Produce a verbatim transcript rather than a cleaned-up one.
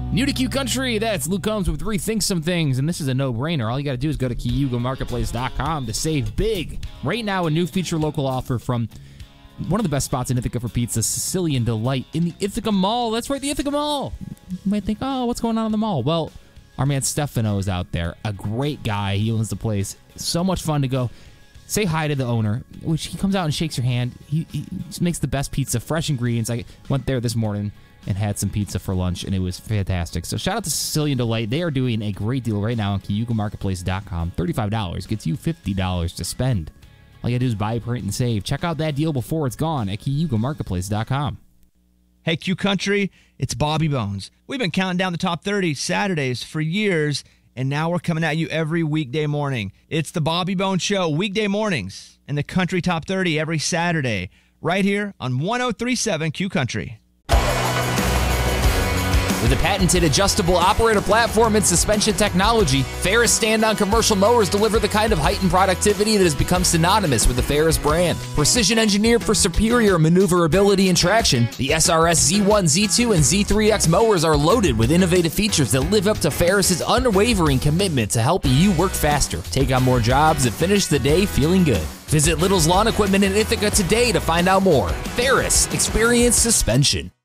New to Q Country, that's Luke Combs with Rethink Some Things, and this is a no-brainer. All you got to do is go to Cayuga Marketplace dot com to save big. Right now, a new feature local offer from one of the best spots in Ithaca for pizza, Sicilian Delight, in the Ithaca Mall. That's right, the Ithaca Mall. You might think, oh, what's going on in the mall? Well, our man Stefano is out there, a great guy. He owns the place. So much fun to go say hi to the owner, which he comes out and shakes your hand. He, he just makes the best pizza, fresh ingredients. I went there this morning and had some pizza for lunch, and it was fantastic. So shout out to Sicilian Delight. They are doing a great deal right now on Cayuga Marketplace dot com. thirty-five dollars gets you fifty dollars to spend. All you gotta do is buy, print, and save. Check out that deal before it's gone at Cayuga Marketplace dot com. Hey, Q Country, it's Bobby Bones. We've been counting down the top thirty Saturdays for years, and now we're coming at you every weekday morning. It's the Bobby Bones Show, weekday mornings, and the Country Top thirty every Saturday, right here on one oh three point seven Q Country. With a patented adjustable operator platform and suspension technology, Ferris stand-on commercial mowers deliver the kind of height and productivity that has become synonymous with the Ferris brand. Precision engineered for superior maneuverability and traction, the S R S Z one, Z two, and Z three X mowers are loaded with innovative features that live up to Ferris's unwavering commitment to helping you work faster, take on more jobs, and finish the day feeling good. Visit Little's Lawn Equipment in Ithaca today to find out more. Ferris, experience suspension.